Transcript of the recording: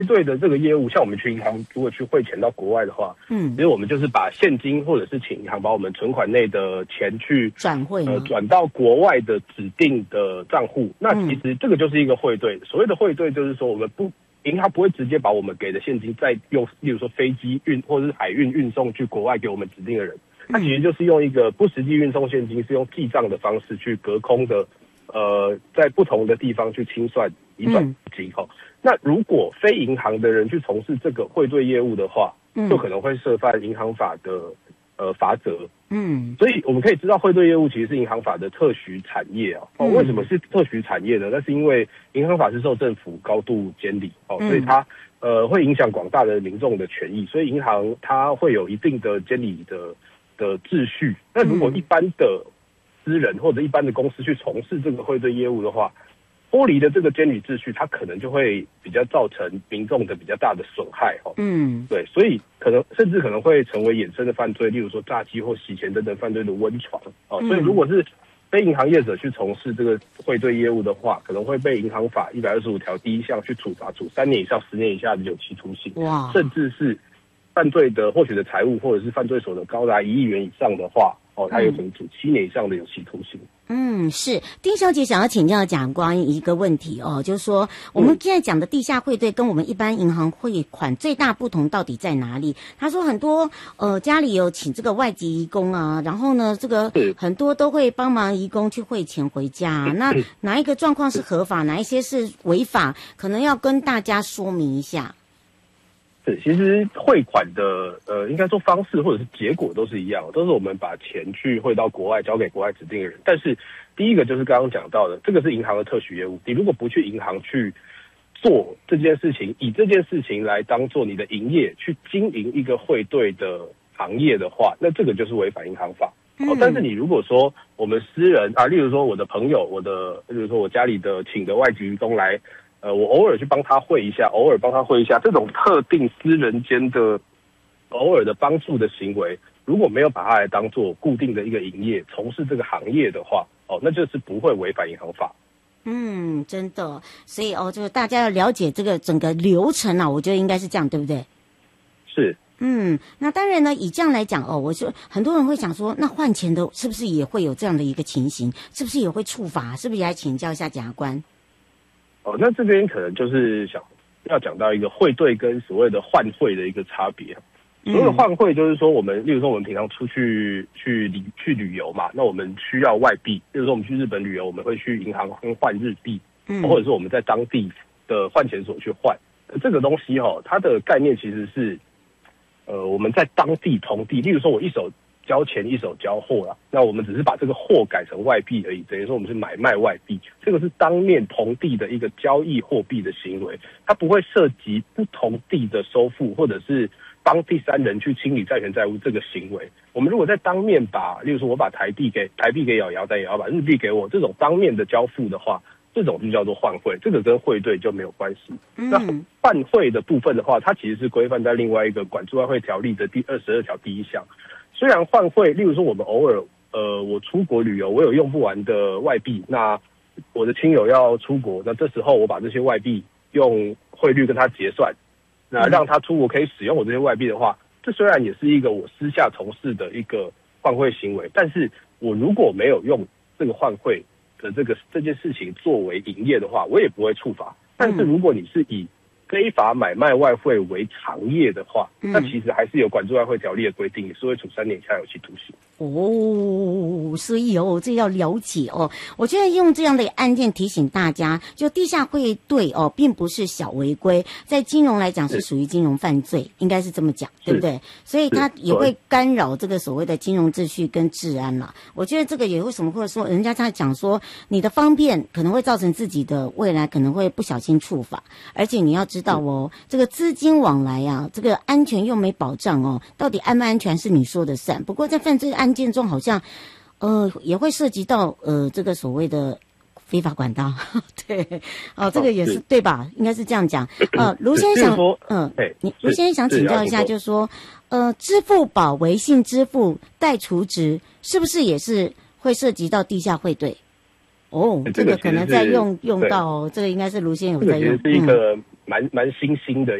对的这个业务，像我们去银行如果去汇钱到国外的话，其实我们就是把现金或者是请银行把我们存款内的钱去转到国外的指定的账户。那其实这个就是一个汇兑。所谓的汇兑就是说，银行不会直接把我们给的现金再用，例如说飞机运或者是海运运送去国外给我们指定的人，它其实就是用一个不实际运送现金，是用记账的方式去隔空的，在不同的地方去清算移转金哈。那如果非银行的人去从事这个汇兑业务的话，就可能会涉犯银行法的罚则。所以我们可以知道汇兑业务其实是银行法的特许产业啊。为什么是特许产业呢？那是因为银行法是受政府高度监理所以它会影响广大的民众的权益，所以银行它会有一定的监理的秩序。那如果一般的私人或者一般的公司去从事这个汇兑业务的话，剥离的这个监理秩序，它可能就会比较造成民众的比较大的损害对，所以甚至可能会成为衍生的犯罪，例如说诈欺或洗钱等等犯罪的温床所以如果是非银行业者去从事这个汇兑业务的话，可能会被银行法125条第1项去处罚，处3年以上10年以下的有期徒刑，甚至是犯罪的获取的财物或者是犯罪所得高达1亿元以上的话他有可能处7年以上的有期徒刑。 是丁小姐想要请教蒋光一个问题就是说我们现在讲的地下汇兑跟我们一般银行汇款最大不同到底在哪里？他说很多家里有请这个外籍移工啊，然后呢这个很多都会帮忙移工去汇钱回家那哪一个状况是合法，哪一些是违法，可能要跟大家说明一下。 是，其实汇款的应该说方式或者是结果都是一样，都是我们把钱去汇到国外，交给国外指定的人。但是第一个就是刚刚讲到的，这个是银行的特许业务，你如果不去银行去做这件事情，以这件事情来当做你的营业，去经营一个汇兑的行业的话，那这个就是违反银行法。但是你如果说我们私人例如说我的朋友，例如说我家里的请的外籍移工来。我偶尔去帮他汇一下，这种特定私人间的偶尔的帮助的行为，如果没有把它来当做固定的一个营业，从事这个行业的话，那就是不会违反银行法。 真的，所以就是大家要了解这个整个流程我觉得应该是这样，对不对？ 是。 那当然呢，以这样来讲我说很多人会想说，那换钱的是不是也会有这样的一个情形？是不是也会触法？是不是也来请教一下检察官？ 那这边可能就是要讲到一个汇兑跟所谓的换汇的一个差别。所谓的换汇就是说例如说我们平常出去旅游嘛，那我们需要外币，例如说我们去日本旅游，我们会去银行换日币，或者是我们在当地的换钱所去换。这个东西它的概念其实是我们在当地同地，例如说我一手交钱一手交货啦，那我们只是把这个货改成外币而已，等于说我们是买卖外币，这个是当面同地的一个交易货币的行为，它不会涉及不同地的收付或者是帮第三人去清理债权债务这个行为。我们如果在当面例如说我把台币给瑶瑶，但瑶瑶把日币给我，这种当面的交付的话，这种就叫做换汇，这个跟汇兑就没有关系。那换汇的部分的话，它其实是规范在另外一个管制外汇条例的第22条第1项。虽然换汇，例如说我们偶尔我出国旅游，我有用不完的外币，那我的亲友要出国，那这时候我把这些外币用汇率跟他结算，那让他出国可以使用我这些外币的话，这虽然也是一个我私下从事的一个换汇行为，但是我如果没有用这个换汇的这件事情作为营业的话，我也不会触法。但是如果你是以非法买卖外汇为常业的话，那其实还是有管制外汇条例的规定，也是会处3年以下有期徒刑。 所以这要了解我觉得用这样的案件提醒大家，就地下汇兑并不是小违规，在金融来讲是属于金融犯罪，应该是这么讲，对不对？所以它也会干扰这个所谓的金融秩序跟治安啦。我觉得这个也为什么会说人家在讲说你的方便可能会造成自己的未来可能会不小心触法，而且你要知道这个资金往来这个安全又没保障到底安不安全是你说的算。不过在犯罪案件中好像也会涉及到这个所谓的非法管道对这个也是对吧？应该是这样讲卢先生卢先生想请教一下，就是说支付宝微信支付代储值是不是也是会涉及到地下汇兑？这个可能在用到这个应该是卢先生有在用。 这个是一个蛮新兴的